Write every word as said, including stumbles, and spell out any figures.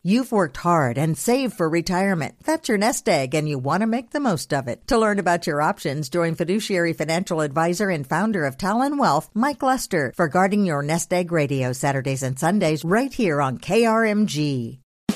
You've worked hard and saved for retirement. That's your nest egg, and you want to make the most of it. To learn about your options, join fiduciary financial advisor and founder of Talon Wealth, Mike Lester, for Guarding Your Nest Egg Radio, Saturdays and Sundays right here on K R M G.